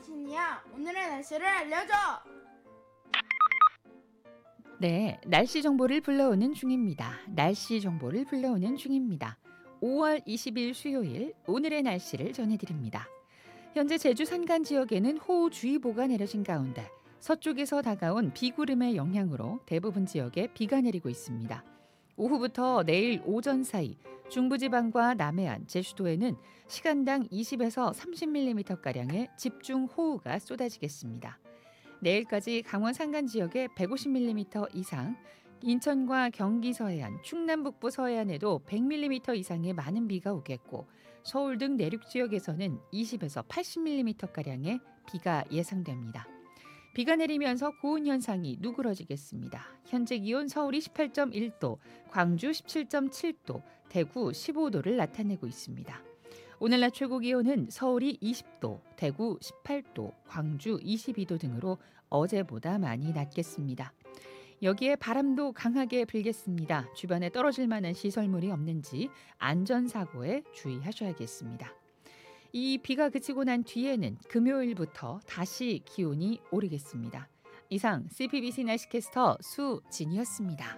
신이야, 오늘의 날씨를 알려줘. 네, 날씨 정보를 불러오는 중입니다. 날씨 정보를 불러오는 중입니다. 5월 20일 수요일 오늘의 날씨를 전해드립니다. 현재 제주 산간 지역에는 호우주의보가 내려진 가운데 서쪽에서 다가온 비구름의 영향으로 대부분 지역에 비가 내리고 있습니다. 오후부터 내일 오전 사이 중부지방과 남해안, 제주도에는 시간당 20에서 30mm가량의 집중호우가 쏟아지겠습니다. 내일까지 강원 산간 지역에 150mm 이상, 인천과 경기 서해안, 충남 북부 서해안에도 100mm 이상의 많은 비가 오겠고 서울 등 내륙 지역에서는 20에서 80mm가량의 비가 예상됩니다. 비가 내리면서 고온 현상이 누그러지겠습니다. 현재 기온 서울이 18.1도, 광주 17.7도, 대구 15도를 나타내고 있습니다. 오늘 낮 최고 기온은 서울이 20도, 대구 18도, 광주 22도 등으로 어제보다 많이 낮겠습니다. 여기에 바람도 강하게 불겠습니다. 주변에 떨어질 만한 시설물이 없는지 안전사고에 주의하셔야겠습니다. 이 비가 그치고 난 뒤에는 금요일부터 다시 기온이 오르겠습니다. 이상 CPBC 날씨캐스터 수진이었습니다.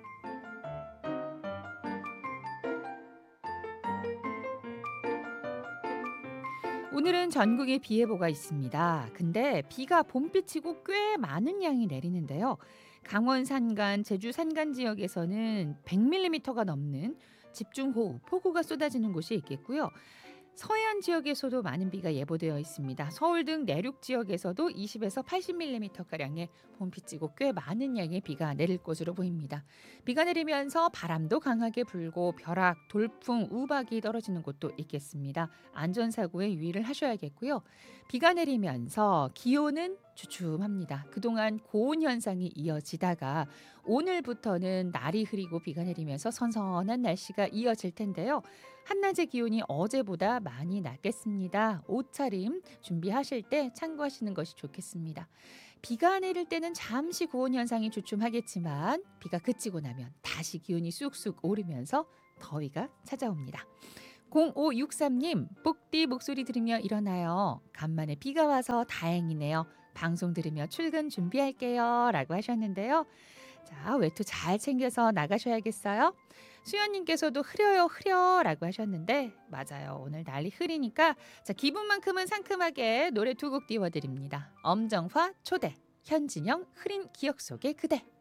오늘은 전국에 비 예보가 있습니다. 근데 비가 봄비치고 꽤 많은 양이 내리는데요. 강원 산간, 제주 산간 지역에서는 100mm가 넘는 집중호우, 폭우가 쏟아지는 곳이 있겠고요. 서해안 지역에서도 많은 비가 예보되어 있습니다. 서울 등 내륙 지역에서도 20에서 80mm가량의 봄비치고 꽤 많은 양의 비가 내릴 것으로 보입니다. 비가 내리면서 바람도 강하게 불고 벼락, 돌풍, 우박이 떨어지는 곳도 있겠습니다. 안전사고에 유의를 하셔야겠고요. 비가 내리면서 기온은 주춤합니다. 그동안 고온 현상이 이어지다가 오늘부터는 날이 흐리고 비가 내리면서 선선한 날씨가 이어질 텐데요. 한낮의 기온이 어제보다 많이 낮겠습니다. 옷차림 준비하실 때 참고하시는 것이 좋겠습니다. 비가 내릴 때는 잠시 고온 현상이 주춤하겠지만 비가 그치고 나면 다시 기온이 쑥쑥 오르면서 더위가 찾아옵니다. 0563님, 뽁띠 목소리 들으며 일어나요. 간만에 비가 와서 다행이네요. 방송 들으며 출근 준비할게요. 라고 하셨는데요. 자, 외투 잘 챙겨서 나가셔야겠어요. 수연님께서도 흐려요, 흐려 라고 하셨는데 맞아요. 오늘 날이 흐리니까 자, 기분만큼은 상큼하게 노래 두 곡 띄워드립니다. 엄정화 초대, 현진영 흐린 기억 속의 그대.